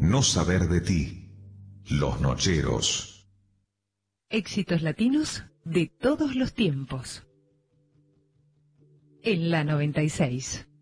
No saber de ti. Los Nocheros. Éxitos latinos de todos los tiempos. En la 96.